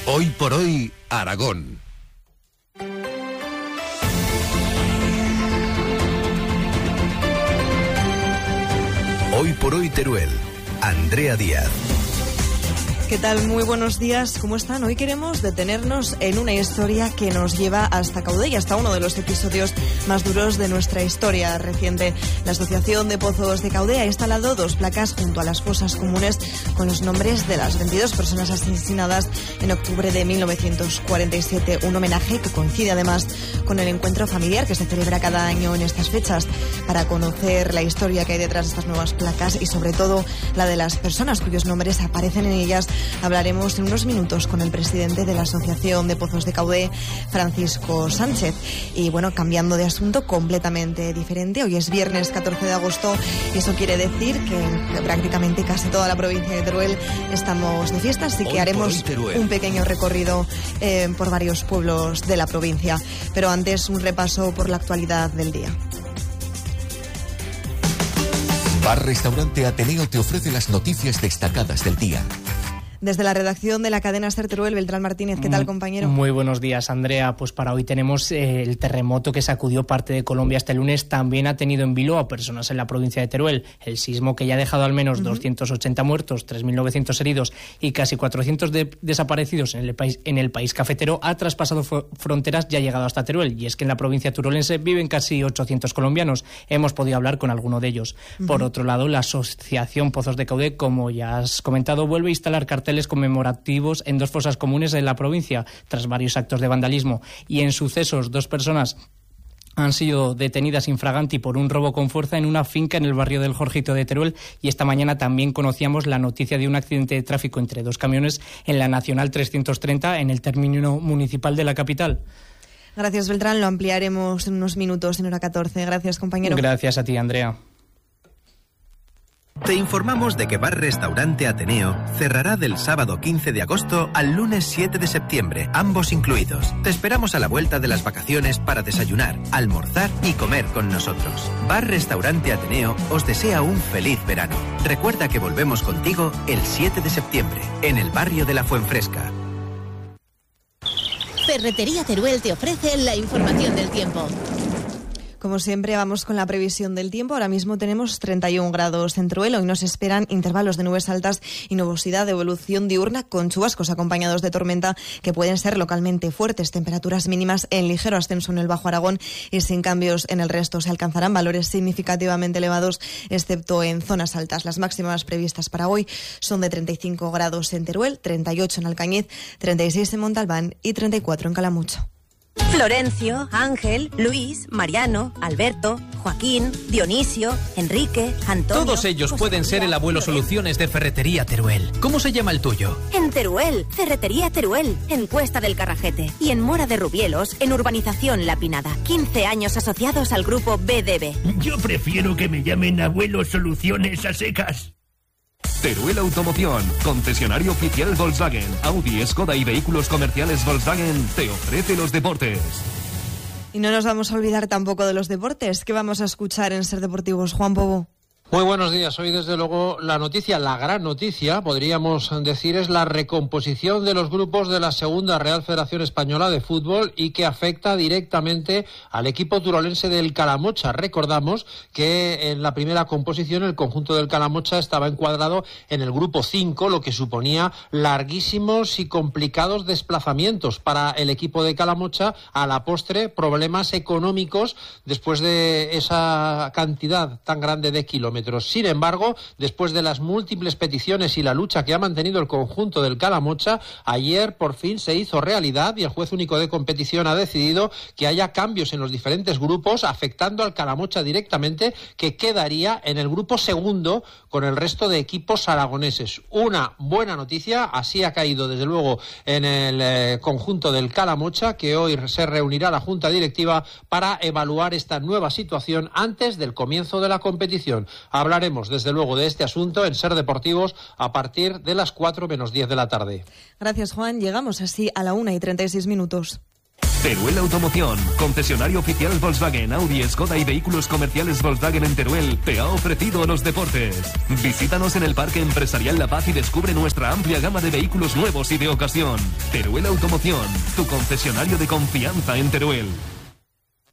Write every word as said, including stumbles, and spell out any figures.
Hoy por hoy, Aragón. Hoy por hoy, Teruel. Andrea Díaz. ¿Qué tal? Muy buenos días, ¿cómo están? Hoy queremos detenernos en una historia que nos lleva hasta Caudé y hasta uno de los episodios más duros de nuestra historia reciente. La Asociación de Pozos de Caudé ha instalado dos placas junto a las fosas comunes con los nombres de las veintidós personas asesinadas en octubre de mil novecientos cuarenta y siete, un homenaje que coincide además con el encuentro familiar que se celebra cada año en estas fechas. Para conocer la historia que hay detrás de estas nuevas placas y sobre todo la de las personas cuyos nombres aparecen en ellas, hablaremos en unos minutos con el presidente de la Asociación de Pozos de Caudé, Francisco Sánchez. Y bueno, cambiando de asunto completamente diferente, hoy es viernes catorce de agosto y eso quiere decir que prácticamente casi toda la provincia de Teruel estamos de fiesta, así que haremos un pequeño recorrido eh, por varios pueblos de la provincia. Pero antes, un repaso por la actualidad del día. Bar Restaurante Ateneo te ofrece las noticias destacadas del día. Desde la redacción de la cadena SER Teruel, Beltrán Martínez, ¿qué tal, compañero? Muy buenos días, Andrea. Pues para hoy tenemos eh, el terremoto que sacudió parte de Colombia este lunes. También ha tenido en vilo a personas en la provincia de Teruel. El sismo que ya ha dejado al menos uh-huh. doscientos ochenta muertos, tres mil novecientos heridos y casi cuatrocientos de desaparecidos en el país en el país cafetero ha traspasado f- fronteras y ha llegado hasta Teruel. Y es que en la provincia turolense viven casi ochocientos colombianos. Hemos podido hablar con alguno de ellos. Uh-huh. Por otro lado, la Asociación Pozos de Caudé, como ya has comentado, vuelve a instalar carteles conmemorativos en dos fosas comunes de la provincia tras varios actos de vandalismo. Y en sucesos, dos personas han sido detenidas infraganti por un robo con fuerza en una finca en el barrio del Jorgito de Teruel, y esta mañana también conocíamos la noticia de un accidente de tráfico entre dos camiones en la Nacional trescientos treinta en el término municipal de la capital. Gracias, Beltrán. Lo ampliaremos en unos minutos en hora catorce. Gracias, compañero. Gracias a ti, Andrea. Te informamos de que Bar Restaurante Ateneo cerrará del sábado quince de agosto al lunes siete de septiembre, ambos incluidos. Te esperamos a la vuelta de las vacaciones para desayunar, almorzar y comer con nosotros. Bar Restaurante Ateneo os desea un feliz verano. Recuerda que volvemos contigo el siete de septiembre, en el barrio de la Fuenfresca. Ferretería Teruel te ofrece la información del tiempo. Como siempre, vamos con la previsión del tiempo. Ahora mismo tenemos treinta y un grados en Teruel. Hoy nos esperan intervalos de nubes altas y nubosidad de evolución diurna con chubascos acompañados de tormenta que pueden ser localmente fuertes. Temperaturas mínimas en ligero ascenso en el Bajo Aragón y sin cambios en el resto. Se alcanzarán valores significativamente elevados, excepto en zonas altas. Las máximas previstas para hoy son de treinta y cinco grados en Teruel, treinta y ocho en Alcañiz, treinta y seis en Montalbán y treinta y cuatro en Calamucho. Florencio, Ángel, Luis, Mariano, Alberto, Joaquín, Dionisio, Enrique, Antonio... Todos ellos pueden ser el abuelo Soluciones de Ferretería Teruel. ¿Cómo se llama el tuyo? En Teruel, Ferretería Teruel, en Cuesta del Carrajete. Y en Mora de Rubielos, en Urbanización La Pinada. quince años asociados al grupo B D B. Yo prefiero que me llamen abuelo Soluciones a secas. Teruel Automoción, concesionario oficial Volkswagen, Audi, Skoda y vehículos comerciales Volkswagen, te ofrece los deportes. Y no nos vamos a olvidar tampoco de los deportes. ¿Qué vamos a escuchar en Ser Deportivos? Juan Pobo. Muy buenos días. Hoy, desde luego, la noticia, la gran noticia, podríamos decir, es la recomposición de los grupos de la Segunda Real Federación Española de Fútbol y que afecta directamente al equipo turolense del Calamocha. Recordamos que en la primera composición el conjunto del Calamocha estaba encuadrado en el grupo cinco, lo que suponía larguísimos y complicados desplazamientos para el equipo de Calamocha, a la postre problemas económicos después de esa cantidad tan grande de kilómetros. Sin embargo, después de las múltiples peticiones y la lucha que ha mantenido el conjunto del Calamocha, ayer por fin se hizo realidad y el juez único de competición ha decidido que haya cambios en los diferentes grupos, afectando al Calamocha directamente, que quedaría en el grupo segundo con el resto de equipos aragoneses. Una buena noticia, así ha caído desde luego en el eh, conjunto del Calamocha, que hoy se reunirá la junta directiva para evaluar esta nueva situación antes del comienzo de la competición. Hablaremos, desde luego, de este asunto en Ser Deportivos a partir de las cuatro menos diez de la tarde. Gracias, Juan. Llegamos así a la una y treinta y seis minutos. Teruel Automoción, concesionario oficial Volkswagen, Audi, Skoda y vehículos comerciales Volkswagen en Teruel, te ha ofrecido los deportes. Visítanos en el Parque Empresarial La Paz y descubre nuestra amplia gama de vehículos nuevos y de ocasión. Teruel Automoción, tu concesionario de confianza en Teruel.